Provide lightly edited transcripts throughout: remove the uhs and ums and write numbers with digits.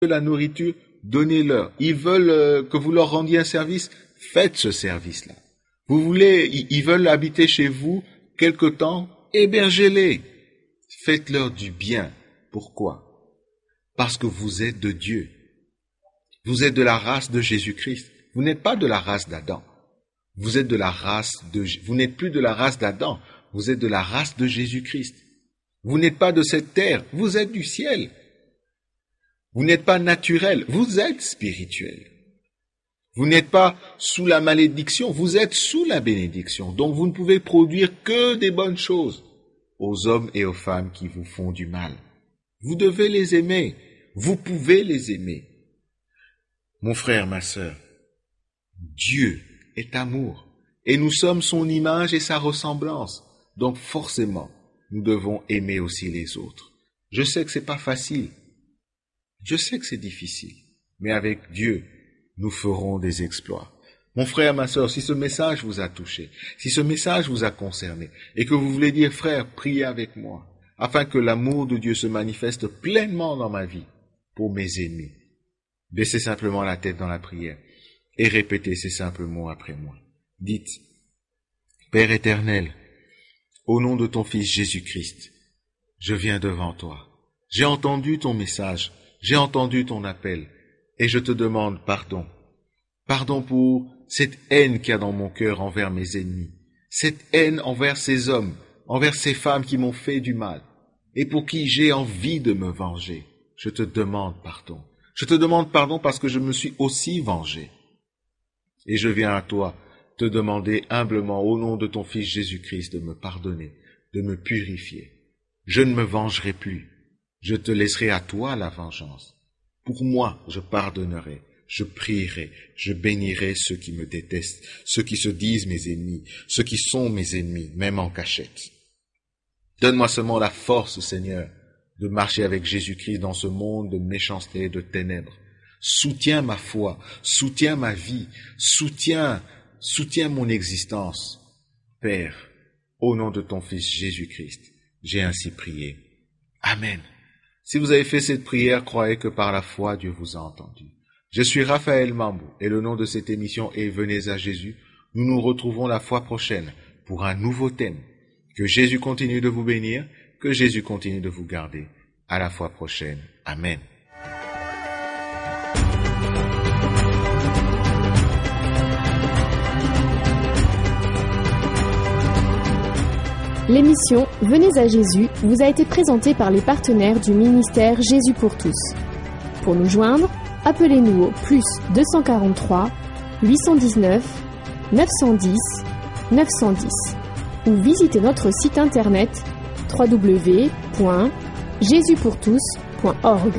la nourriture, donnez-leur. Ils veulent que vous leur rendiez un service, faites ce service-là. Ils veulent habiter chez vous quelque temps, hébergez-les. Faites-leur du bien. Pourquoi? Parce que vous êtes de Dieu. Vous êtes de la race de Jésus-Christ. Vous n'êtes pas de la race d'Adam. Vous n'êtes plus de la race d'Adam. Vous êtes de la race de Jésus-Christ. Vous n'êtes pas de cette terre. Vous êtes du ciel. Vous n'êtes pas naturel. Vous êtes spirituel. Vous n'êtes pas sous la malédiction. Vous êtes sous la bénédiction. Donc vous ne pouvez produire que des bonnes choses aux hommes et aux femmes qui vous font du mal. Vous devez les aimer. Vous pouvez les aimer. Mon frère, ma sœur, Dieu est amour. Et nous sommes son image et sa ressemblance. Donc forcément, nous devons aimer aussi les autres. Je sais que c'est pas facile. Je sais que c'est difficile. Mais avec Dieu, nous ferons des exploits. Mon frère, ma sœur, si ce message vous a touché, si ce message vous a concerné, et que vous voulez dire, frère, priez avec moi, afin que l'amour de Dieu se manifeste pleinement dans ma vie, pour mes ennemis, baissez simplement la tête dans la prière, et répétez ces simples mots après moi. Dites, Père éternel, au nom de ton Fils Jésus-Christ, je viens devant toi. J'ai entendu ton message, j'ai entendu ton appel, et je te demande pardon. Pardon pour cette haine qu'il y a dans mon cœur envers mes ennemis, cette haine envers ces hommes, envers ces femmes qui m'ont fait du mal, et pour qui j'ai envie de me venger. Je te demande pardon. Je te demande pardon parce que je me suis aussi vengé. Et je viens à toi te demander humblement au nom de ton Fils Jésus-Christ de me pardonner, de me purifier. Je ne me vengerai plus. Je te laisserai à toi la vengeance. Pour moi, je pardonnerai, je prierai, je bénirai ceux qui me détestent, ceux qui se disent mes ennemis, ceux qui sont mes ennemis, même en cachette. Donne-moi seulement la force, Seigneur, de marcher avec Jésus-Christ dans ce monde de méchanceté et de ténèbres. Soutiens ma foi, soutiens ma vie, soutiens mon existence. Père, au nom de ton Fils Jésus-Christ, j'ai ainsi prié. Amen. Si vous avez fait cette prière, croyez que par la foi, Dieu vous a entendu. Je suis Raphaël Mambou et le nom de cette émission est Venez à Jésus. Nous nous retrouvons la fois prochaine pour un nouveau thème. Que Jésus continue de vous bénir, que Jésus continue de vous garder. À la fois prochaine. Amen. L'émission Venez à Jésus vous a été présentée par les partenaires du ministère Jésus pour tous. Pour nous joindre, appelez-nous au plus 243 819 910 910 ou visitez notre site internet www.jesuspourtous.org.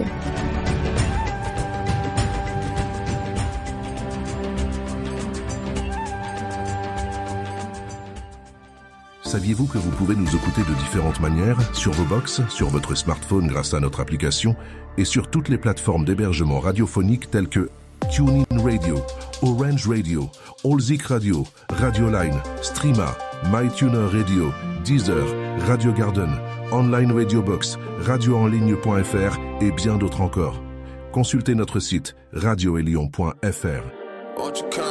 Saviez-vous que vous pouvez nous écouter de différentes manières, sur vos box, sur votre smartphone grâce à notre application et sur toutes les plateformes d'hébergement radiophonique telles que TuneIn Radio, Orange Radio, Allzik Radio, Radioline, Streama, MyTuner Radio, Deezer, Radio Garden, Online Radio Box, radioenligne.fr et bien d'autres encore. Consultez notre site radioelion.fr.